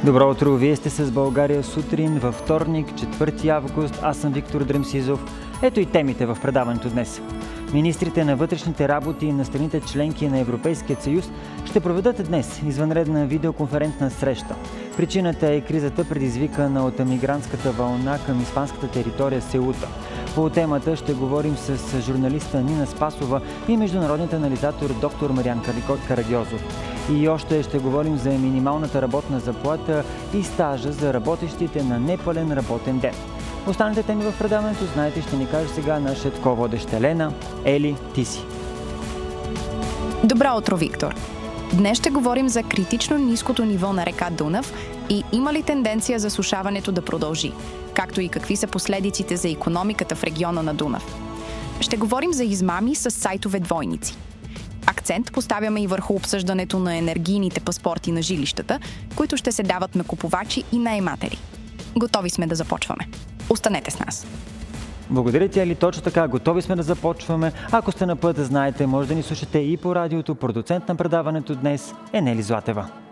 Добро утро, вие сте с България сутрин, във вторник, 4 август. Аз съм Виктор Дръмсизов. Ето и темите в предаването днес. Министрите на вътрешните работи на страните членки на Европейския съюз ще проведат днес извънредна видеоконферентна среща. Причината е кризата, предизвикана от мигрантската вълна към испанската територия Сеута. По темата ще говорим с журналиста Нина Спасова и международният анализатор доктор Мариан Карагьозов. И още ще говорим за минималната работна заплата и стажа за работещите на непълен работен ден. Останалите теми в предаването, знаете, ще ни каже сега нашият ко-водещ Елена. Ели, ти си. Добро утро, Виктор! Днес ще говорим за критично ниското ниво на река Дунав и има ли тенденция засушаването да продължи, както и какви са последиците за икономиката в региона на Дунав. Ще говорим за измами с сайтове двойници. Акцент поставяме и върху обсъждането на енергийните паспорти на жилищата, които ще се дават на купувачи и наематели. Готови сме да започваме. Останете с нас! Благодаря ти, Ели. Точно така, готови сме да започваме. Ако сте на път, знаете, може да ни слушате и по радиото. Продуцент на предаването днес е Нели Златева.